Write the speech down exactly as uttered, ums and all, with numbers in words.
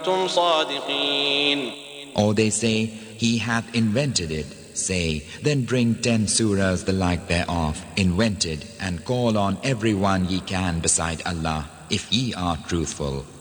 كنتم صادقين. Or they say, He hath invented it. Say, then bring ten surahs the like thereof, invented, and call on every one ye can beside Allah, if ye are truthful.